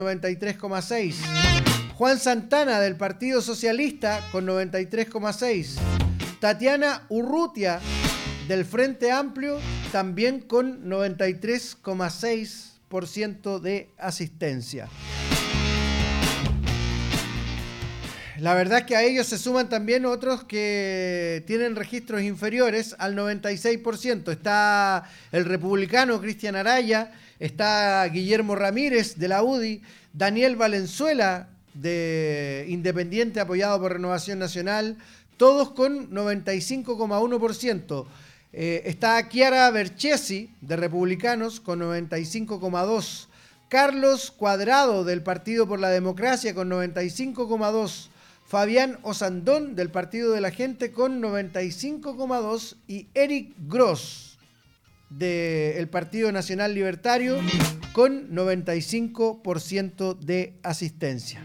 93,6. Juan Santana del Partido Socialista con 93,6. Tatiana Urrutia del Frente Amplio también con 93,6% de asistencia. La verdad es que a ellos se suman también otros que tienen registros inferiores al 96%. Está el republicano Cristian Araya, está Guillermo Ramírez de la UDI, Daniel Valenzuela de Independiente apoyado por Renovación Nacional, todos con 95,1%. Está Chiara Berchesi de Republicanos con 95,2%. Carlos Cuadrado del Partido por la Democracia con 95,2%. Fabián Osandón del Partido de la Gente con 95,2% y Eric Gross del Partido Nacional Libertario con 95% de asistencia.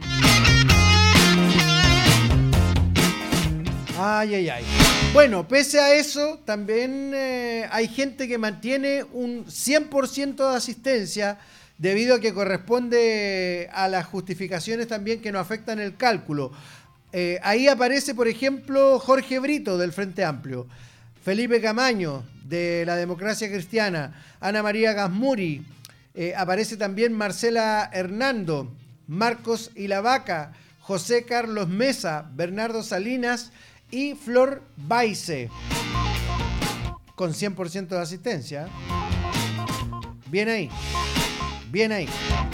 Ay, ay, ay. Bueno, pese a eso, también hay gente que mantiene un 100% de asistencia debido a que corresponde a las justificaciones también que nos afectan el cálculo. Ahí aparece, por ejemplo, Jorge Brito del Frente Amplio, Felipe Camaño de la Democracia Cristiana, Ana María Gasmuri, aparece también Marcela Hernando, Marcos Ilavaca, José Carlos Mesa, Bernardo Salinas y Flor Baice, con 100% de asistencia. Bien ahí, bien ahí.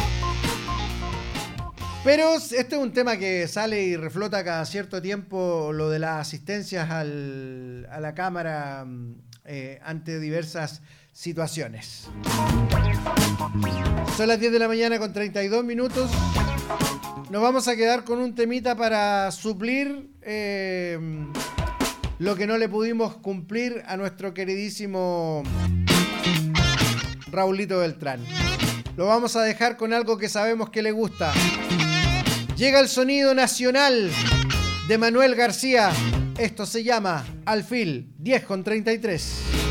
Pero este es un tema que sale y reflota cada cierto tiempo, lo de las asistencias a la Cámara ante diversas situaciones. Son las 10 de la mañana con 32 minutos. Nos vamos a quedar con un temita para suplir lo que no le pudimos cumplir a nuestro queridísimo Raulito Beltrán. Lo vamos a dejar con algo que sabemos que le gusta. Llega el sonido nacional de Manuel García. Esto se llama Alfil, 10 con 33.